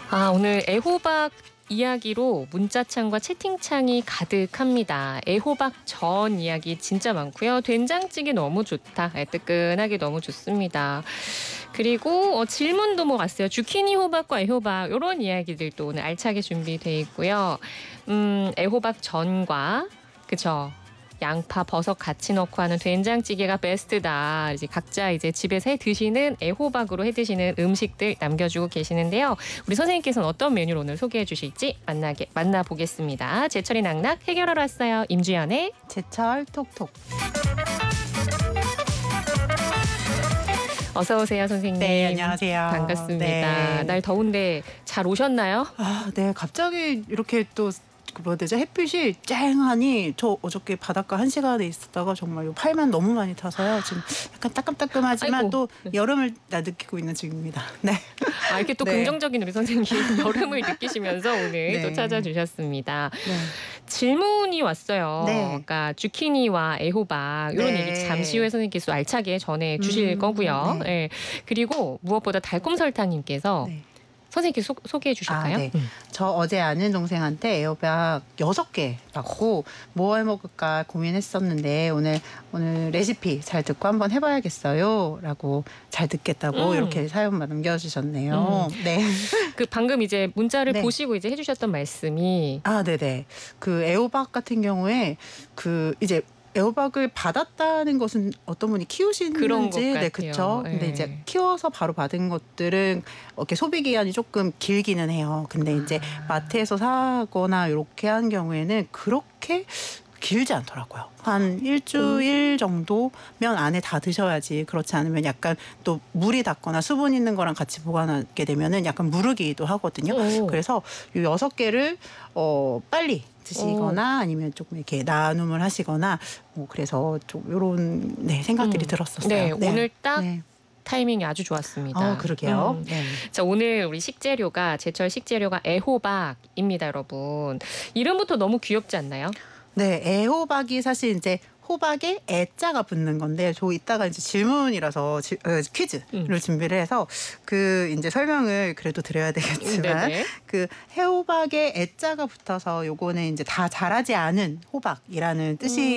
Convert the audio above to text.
오늘 애호박 이야기로 문자창과 채팅창이 가득합니다. 애호박 전 이야기 진짜 많고요. 된장찌개 너무 좋다. 뜨끈하게 너무 좋습니다. 그리고 질문도 왔어요. 주키니 호박과 애호박 이런 이야기들도 오늘 알차게 준비돼 있고요. 애호박 전과 그쵸. 양파, 버섯 같이 넣고 하는 된장찌개가 베스트다. 이제 각자 집에서 해 드시는 애호박으로 해 드시는 음식들 남겨주고 계시는데요. 우리 선생님께서는 어떤 메뉴를 오늘 소개해 주실지 만나보겠습니다. 제철이 낙낙 해결하러 왔어요. 임주연의 제철 톡톡. 어서 오세요, 선생님. 네, 안녕하세요. 반갑습니다. 네. 날 더운데 잘 오셨나요? 네, 갑자기 이렇게 또 햇빛이 쨍하니 저 어저께 바닷가 1시간에 있었다가 정말 팔만 너무 많이 타서요. 지금 약간 따끔따끔하지만 아이고. 또 여름을 느끼고 있는 중입니다. 네. 이렇게 또 네. 긍정적인 우리 선생님 여름을 느끼시면서 오늘 네. 또 찾아주셨습니다. 네. 질문이 왔어요. 네. 아까 주키니와 애호박 이런 네. 얘기 잠시 후에 선생님께서 알차게 전해 주실 거고요. 네. 네. 그리고 무엇보다 달콤설탕님께서 네. 선생님께 소개해 주실까요? 네. 저 어제 아는 동생한테 애호박 6개 받고 뭐 해 먹을까 고민했었는데 오늘 레시피 잘 듣고 한번 해봐야겠어요. 라고 잘 듣겠다고 이렇게 사연만 남겨주셨네요. 네. 그 방금 문자를 네. 보시고 해주셨던 말씀이 네네. 그 애호박 같은 경우에 애호박을 받았다는 것은 어떤 분이 키우시는지, 그런 것 같아요. 네, 그렇죠. 네. 근데 이제 키워서 바로 받은 것들은 이렇게 소비 기한이 조금 길기는 해요. 근데 이제 마트에서 사거나 이렇게 한 경우에는 그렇게 길지 않더라고요. 한 일주일 정도면 안에 다 드셔야지. 그렇지 않으면 약간 또 물이 닿거나 수분 있는 거랑 같이 보관하게 되면은 약간 무르기도 하거든요. 그래서 이 6개를 빨리 드시거나 아니면 조금 이렇게 나눔을 하시거나 그래서 좀 이런 생각들이 들었었어요. 네, 네. 오늘 딱 네. 타이밍이 아주 좋았습니다. 그러게요. 네. 자, 오늘 우리 제철 식재료가 애호박입니다, 여러분. 이름부터 너무 귀엽지 않나요? 네, 애호박이 사실 이제 호박에 애자가 붙는 건데 저 이따가 이제 질문이라서 퀴즈를 준비를 해서 이제 설명을 그래도 드려야 되겠지만 네네. 그 애호박에 애자가 붙어서 요거는 이제 다 자라지 않은 호박이라는 뜻이